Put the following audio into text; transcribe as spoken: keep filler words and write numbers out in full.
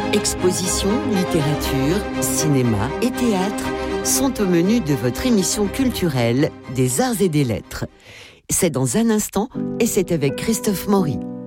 Expositions, littérature, cinéma et théâtre sont au menu de votre émission culturelle des Arts et des Lettres. C'est dans un instant et c'est avec Christophe Maury.